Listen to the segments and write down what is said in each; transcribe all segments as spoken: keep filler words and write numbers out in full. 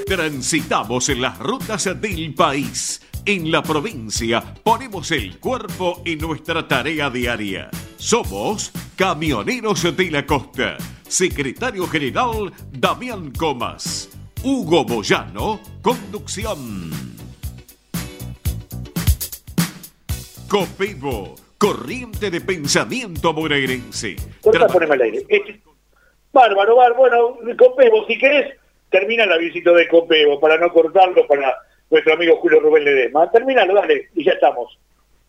Transitamos en las rutas del país. En la provincia ponemos el cuerpo en nuestra tarea diaria. Somos Camioneros de la Costa. Secretario General Damián Comas. Hugo Moyano, conducción. Copevo, corriente de pensamiento bonaerense. Corta, poneme al aire. Este... Bárbaro, bárbaro. Bueno, Copevo, si querés, termina la visita de Copevo, para no cortarlo, para nuestro amigo Julio Rubén Ledesma. Terminalo, dale, y ya estamos.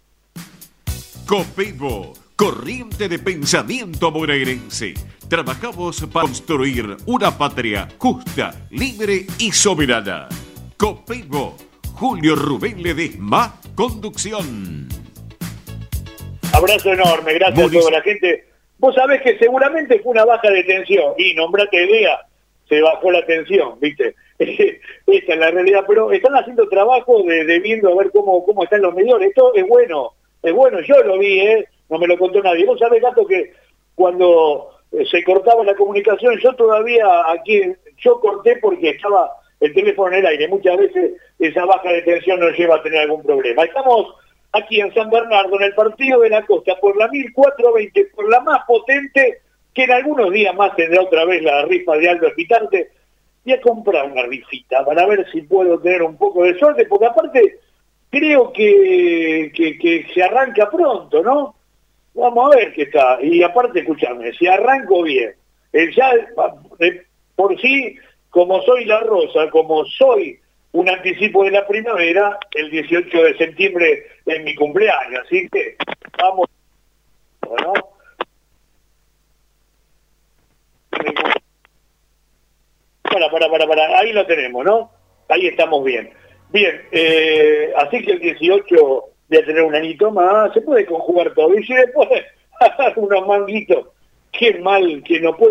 Copevo, corriente de pensamiento bonaerense. Trabajamos para construir una patria justa, libre y soberana. Copevo, Julio Rubén Ledesma, conducción. Abrazo enorme, gracias Muris. a toda la gente. Vos sabés que seguramente fue una baja de tensión, y nombrate idea, se bajó la tensión, ¿viste? Esta es la realidad, pero están haciendo trabajo de, de viendo a ver cómo, cómo están los medidores. Esto es bueno, es bueno, yo lo vi, ¿eh? No me lo contó nadie. Vos sabés, Gato, que cuando se cortaba la comunicación, yo todavía aquí, yo corté porque estaba el teléfono en el aire. Muchas veces esa baja de tensión nos lleva a tener algún problema. Estamos aquí en San Bernardo, en el partido de la Costa, por la mil cuatrocientos veinte, por la más potente, que en algunos días más tendrá otra vez la rifa de Aldo Espitante. Voy a comprar una rifita para ver si puedo tener un poco de suerte, porque aparte creo que, que, que se arranca pronto, ¿no? Vamos a ver qué está. Y aparte, escúchame, si arranco bien, eh, ya eh, por sí, como soy la rosa, como soy un anticipo de la primavera, el dieciocho de septiembre es mi cumpleaños, así que vamos, ¿no? Para, para, para, para, ahí lo tenemos, ¿no? Ahí estamos bien. Bien, eh, así que el dieciocho voy a tener un anito más, se puede conjugar todo, y si después unos manguitos, qué mal que no puede.